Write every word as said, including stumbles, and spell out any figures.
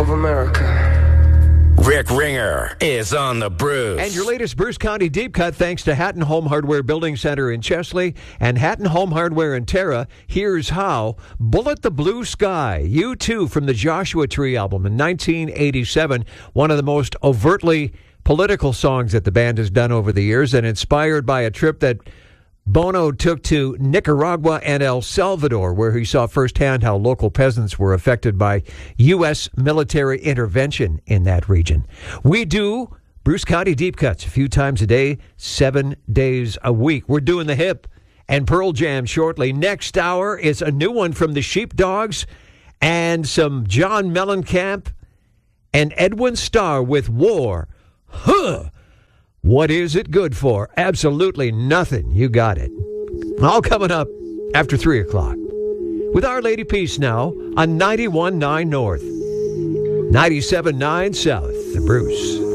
of America. Rick Ringer is on the Bruce. And your latest Bruce County Deep Cut thanks to Hatton Home Hardware Building Center in Chesley and Hatton Home Hardware in Terra. Here's how. Bullet the Blue Sky. You Too from the Joshua Tree album in nineteen eighty-seven. One of the most overtly political songs that the band has done over the years, and inspired by a trip that Bono took to Nicaragua and El Salvador, where he saw firsthand how local peasants were affected by U S military intervention in that region. We do Bruce County Deep Cuts a few times a day, seven days a week. We're doing the hip and Pearl Jam shortly. Next hour is a new one from the Sheepdogs and some John Mellencamp and Edwin Starr with War. Huh! What is it good for? Absolutely nothing. You got it. All coming up after three o'clock. With Our Lady Peace now on ninety-one point nine North, ninety-seven point nine South. The Bruce.